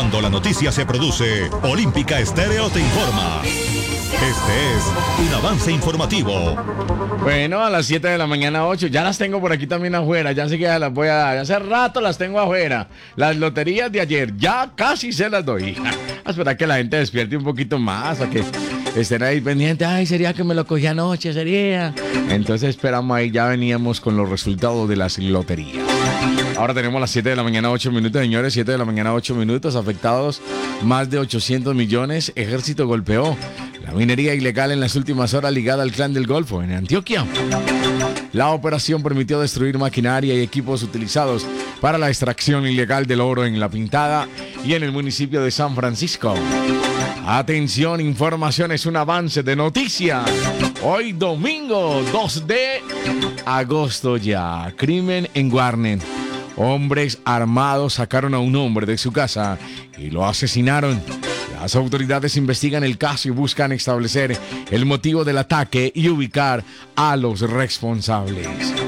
Cuando la noticia se produce, Olímpica Estéreo te informa. Este es un avance informativo. Bueno, a las 7 de la mañana, 8. Ya las tengo por aquí también afuera. Ya sé que ya las voy a dar. Hace rato las tengo afuera. Las loterías de ayer, ya casi se las doy. A esperar que la gente despierte un poquito más, a que estén ahí pendientes. Ay, sería que me lo cogí anoche, sería. Entonces esperamos ahí, ya veníamos con los resultados de las loterías. Ahora tenemos las 7 de la mañana, 8 minutos, señores. 7 de la mañana, 8 minutos. Afectados más de 800 millones. Ejército golpeó la minería ilegal en las últimas horas ligada al Clan del Golfo en Antioquia. La operación permitió destruir maquinaria y equipos utilizados para la extracción ilegal del oro en La Pintada y en el municipio de San Francisco. Atención, información, es un avance de noticias. Hoy domingo 2 de agosto ya. Crimen en Guarne. Hombres armados sacaron a un hombre de su casa y lo asesinaron. Las autoridades investigan el caso y buscan establecer el motivo del ataque y ubicar a los responsables.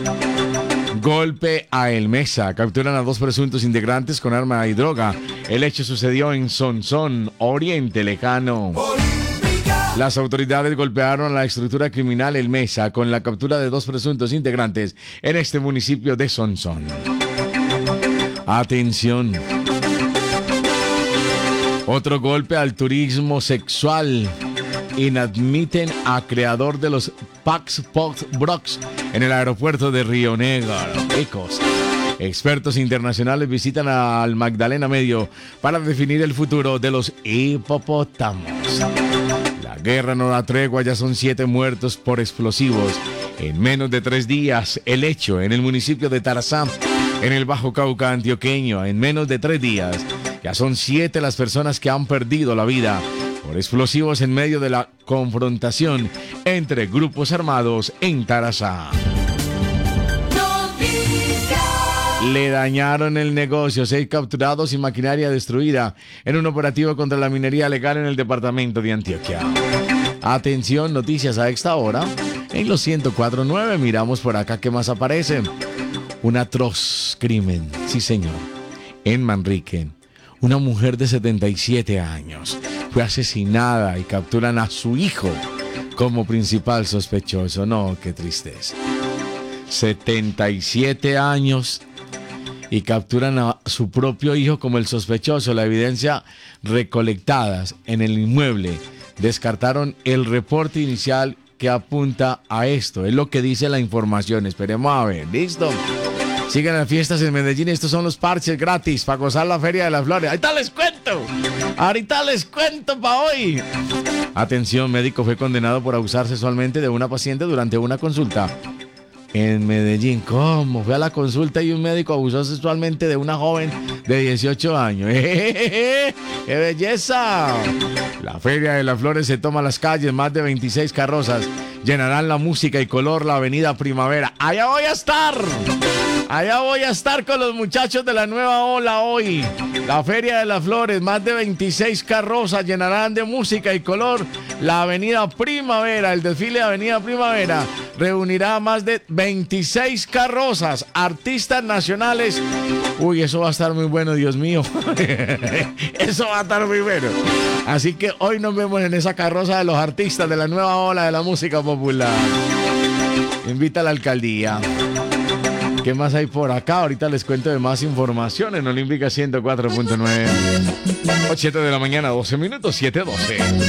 Golpe a El Mesa. Capturan a 2 presuntos integrantes con arma y droga. El hecho sucedió en Sonsón, Oriente Lejano. Las autoridades golpearon a la estructura criminal El Mesa con la captura de 2 presuntos integrantes en este municipio de Sonsón. Atención. Otro golpe al turismo sexual. Inadmiten a creador de los Pax Pox Brox en el aeropuerto de Río Negro. ¡Qué cosa! Expertos internacionales visitan al Magdalena Medio para definir el futuro de los hipopótamos. La guerra no da tregua, ya son 7 muertos por explosivos en menos de 3 días. El hecho en el municipio de Tarazá, en el Bajo Cauca antioqueño, en menos de 3 días. Ya son 7 las personas que han perdido la vida por explosivos en medio de la confrontación entre grupos armados en Tarazá. Le dañaron el negocio, 6 capturados y maquinaria destruida en un operativo contra la minería legal en el departamento de Antioquia. Atención, noticias a esta hora. En los 104.9 miramos por acá qué más aparece. Un atroz crimen, sí señor, en Manrique. Una mujer de 77 años fue asesinada y capturan a su hijo como principal sospechoso. No, qué tristeza. 77 años y capturan a su propio hijo como el sospechoso. La evidencia recolectadas en el inmueble descartaron el reporte inicial que apunta a esto. Es lo que dice la información. Esperemos a ver. ¿Listo? Siguen las fiestas en Medellín. Estos son los parches gratis para gozar la Feria de las Flores. Ahorita les cuento. Ahorita les cuento para hoy. Atención, médico fue condenado por abusar sexualmente de una paciente durante una consulta en Medellín. ¿Cómo? Fue a la consulta y un médico abusó sexualmente de una joven de 18 años. ¡Qué belleza! La Feria de las Flores se toma las calles. Más de 26 carrozas llenarán la música y color la avenida Primavera. ¡Allá voy a estar! Allá voy a estar con los muchachos de la Nueva Ola hoy. La Feria de las Flores, más de 26 carrozas llenarán de música y color la Avenida Primavera. El desfile de Avenida Primavera reunirá más de 26 carrozas, artistas nacionales. Uy, eso va a estar muy bueno, Dios mío. Eso va a estar muy bueno. Así que hoy nos vemos en esa carroza de los artistas de la Nueva Ola de la música popular. Invita a la alcaldía. ¿Qué más hay por acá? Ahorita les cuento de más información en Olímpica 104.9. 7 de la mañana, 12 minutos, 7:12.